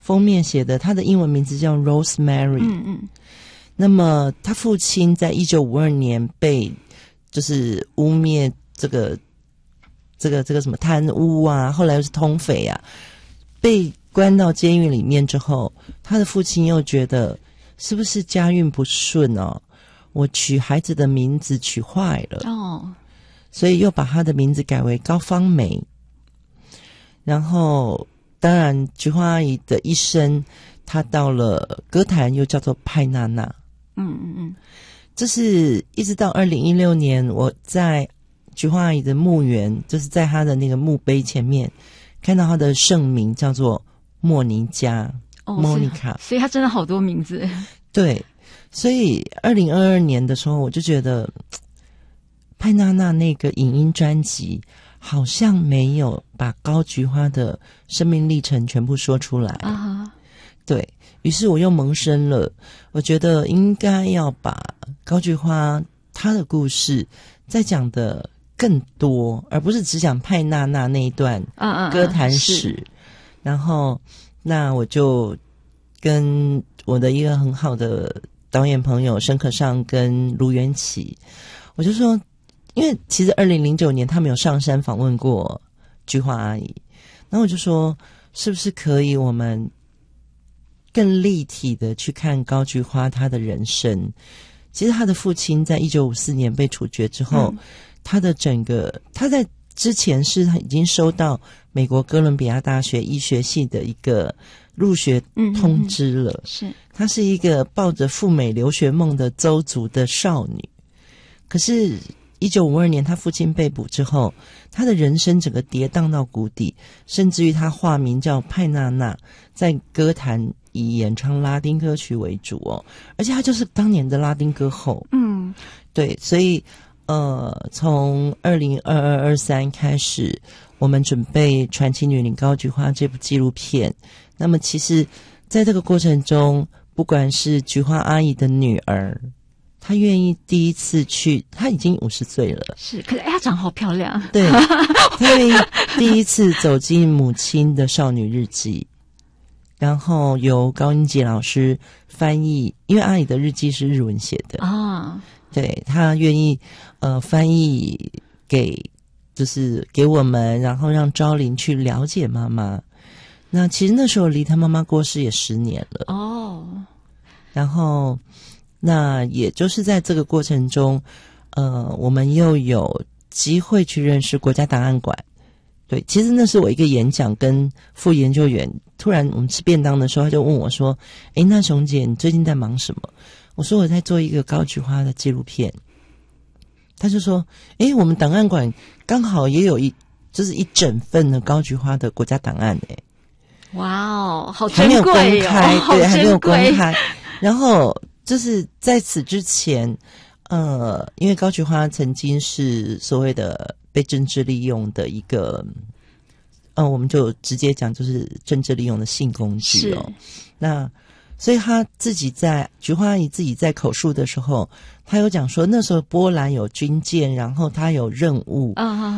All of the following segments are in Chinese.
封面写的，他的英文名字叫 Rosemary。那么他父亲在1952年被就是污蔑这个什么贪污啊，后来又是通匪啊，被关到监狱里面之后，他的父亲又觉得是不是家运不顺哦，我取孩子的名字取坏了哦，所以又把他的名字改为高芳梅。然后当然菊花阿姨的一生，她到了歌坛又叫做派娜娜。这是一直到2016年，我在菊花阿姨的墓园，就是在她的那个墓碑前面看到她的圣名叫做莫妮加，Monica， 所以她真的好多名字。 对，所以2022年的时候，我就觉得派娜娜那个影音专辑好像没有把高菊花的生命历程全部说出来对，于是我又萌生了，我觉得应该要把高菊花她的故事再讲的更多，而不是只讲派娜娜那一段歌坛史。然后那我就跟我的一个很好的导演朋友申可尚跟卢元启，我就说，因为其实2009年他们有上山访问过菊花阿姨，然后我就说是不是可以我们更立体的去看高菊花她的人生。其实她的父亲在1954年被处决之后，他的整个他在之前是他已经收到美国哥伦比亚大学医学系的一个入学通知了， 是她是一个抱着赴美留学梦的邹族的少女。可是1952年他父亲被捕之后，他的人生整个跌宕到谷底，甚至于他化名叫派娜娜，在歌坛以演唱拉丁歌曲为主哦，而且他就是当年的拉丁歌后。对，所以从2022-23开始，我们准备《传奇女伶高菊花》这部纪录片。那么其实在这个过程中，不管是菊花阿姨的女儿，她愿意第一次去，她已经50岁了， 是，可是她长好漂亮。 对，她愿意第一次走进母亲的少女日记，然后由高英杰老师翻译，因为阿姨的日记是日文写的对，她愿意翻译就是给我们，然后让昭玲去了解妈妈。那其实那时候离她妈妈过世也10年了然后那也就是在这个过程中我们又有机会去认识国家档案馆。对，其实那是我一个演讲跟副研究员，突然我们吃便当的时候，他就问我说，那熊姐你最近在忙什么？我说我在做一个高菊花的纪录片。他就说我们档案馆刚好也有就是一整份的高菊花的国家档案哇哦，好珍贵对，还没有公开。然后就是在此之前因为高菊花曾经是所谓的被政治利用的一个我们就直接讲就是政治利用的性工具那所以他自己在菊花阿姨自己在口述的时候，他有讲说那时候波兰有军舰，然后他有任务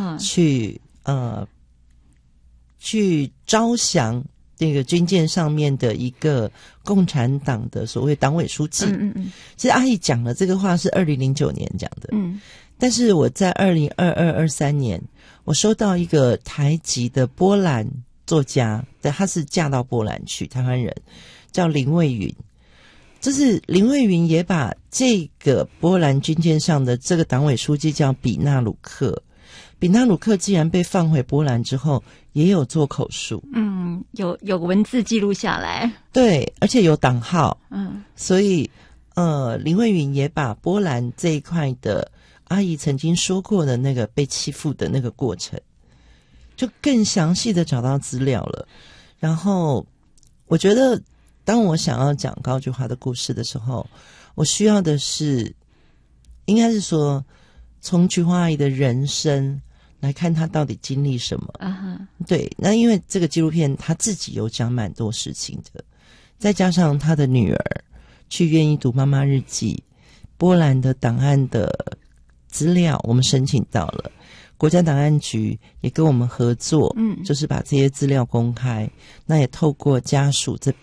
去招降那个军舰上面的一个共产党的所谓党委书记。其实阿姨讲了这个话是2009年讲的但是我在2022-23年我收到一个台籍的波兰作家，对，他是嫁到波兰去，台湾人，叫林蔚云。就是林蔚云也把这个波兰军舰上的这个党委书记叫比纳鲁克，比纳鲁克既然被放回波兰之后也有做口述有文字记录下来， 对，而且有档号所以林蔚云也把波兰这一块的阿姨曾经说过的那个被欺负的那个过程就更详细的找到资料了。然后我觉得当我想要讲高菊花的故事的时候，我需要的是应该是说从菊花阿姨的人生来看她到底经历什么对，那因为这个纪录片她自己有讲蛮多事情的，再加上她的女儿去愿意读妈妈日记，波兰的档案的资料我们申请到了， 国家档案局也跟我们合作，就是把这些资料公开，那也透过家属这